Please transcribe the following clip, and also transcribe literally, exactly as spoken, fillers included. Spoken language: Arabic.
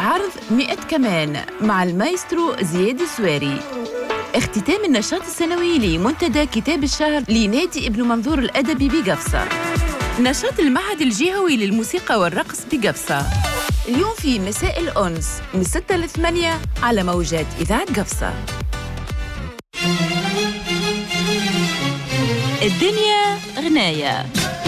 عرض مئة كمان مع المايسترو زياد السواري. اختتام النشاط السنوي لمنتدى كتاب الشهر لنادي ابن منظور الأدبي بقفصة. نشاط المعهد الجهوي للموسيقى والرقص بقفصة اليوم في مساء الأنس من ستة ل ثمانية على موجات إذاعة قفصة. الدنيا غناية.